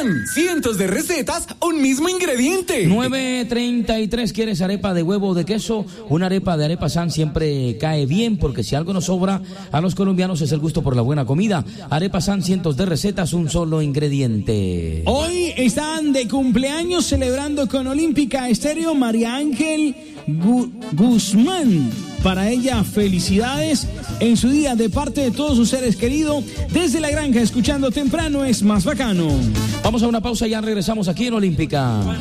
San, cientos de recetas, un mismo ingrediente. 9:33, ¿quieres arepa de huevo o de queso? Una arepa de Arepa San siempre cae bien, porque si algo nos sobra a los colombianos es el gusto por la buena comida. Arepa San, cientos de recetas, un solo ingrediente. Hoy están de cumpleaños celebrando con Olímpica Estéreo María Ángel Guzmán. Para ella, felicidades en su día de parte de todos sus seres queridos. Desde la granja, escuchando temprano es más bacano. Vamos a una pausa y ya regresamos aquí en Olímpica.